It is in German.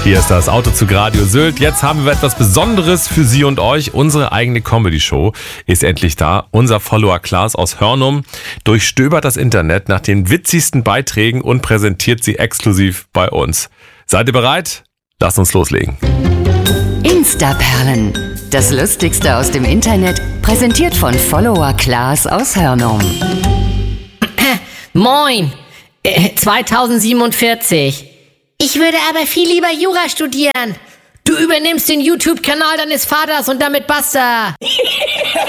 Hier ist das Autozug Radio Sylt. Jetzt haben wir etwas Besonderes für Sie und euch. Unsere eigene Comedy-Show ist endlich da. Unser Follower Klaas aus Hörnum durchstöbert das Internet nach den witzigsten Beiträgen und präsentiert sie exklusiv bei uns. Seid ihr bereit? Lasst uns loslegen. Instaperlen. Das Lustigste aus dem Internet, präsentiert von Follower Klaas aus Hörnum. Moin, 2047. Ich würde aber viel lieber Jura studieren. Du übernimmst den YouTube-Kanal deines Vaters und damit basta.